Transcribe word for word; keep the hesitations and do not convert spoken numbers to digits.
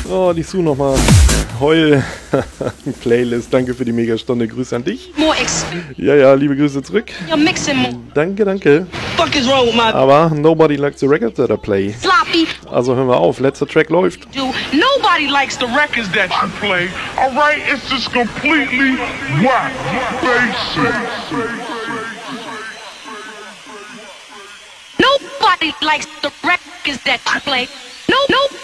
Oh, die Sue nochmal. Heul. Playlist. Danke für die Megastunde. Grüße an dich. Ja, ja, liebe Grüße zurück. Danke, danke. Aber nobody likes the records that I play. Also hören wir auf. Letzter Track läuft. Nobody likes the records that you play. Alright, it's just completely whack. Basic. Nobody likes the records that you play. No, no.